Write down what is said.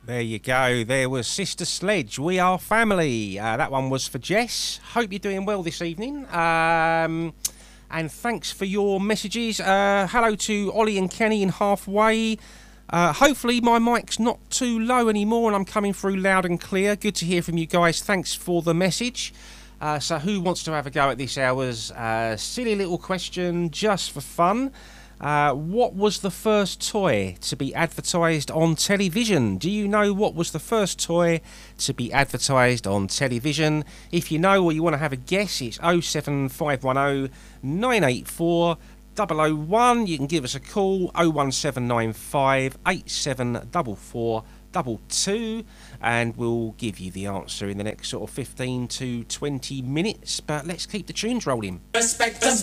There you go. There was Sister Sledge. We are family. That one was for Jess. Hope you're doing well this evening. And thanks for your messages. Hello to Ollie and Kenny in Halfway. Hopefully my mic's not too low anymore and I'm coming through loud and clear. Good to hear from you guys. Thanks for the message. So who wants to have a go at this hour's silly little question just for fun? What was the first toy to be advertised on television? Do you know what was the first toy to be advertised on television? If you know or you want to have a guess, it's 07510 984 001. You can give us a call, 01795 874422, and we'll give you the answer in the next sort of 15 to 20 minutes. But let's keep the tunes rolling. Respect us.